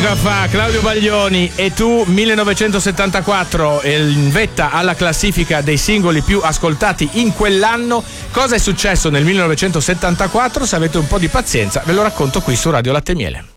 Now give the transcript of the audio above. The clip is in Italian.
musica fa Claudio Baglioni e tu 1974 in vetta alla classifica dei singoli più ascoltati in quell'anno. Cosa è successo nel 1974? Se avete un po' di pazienza ve lo racconto qui su Radio Latte e Miele.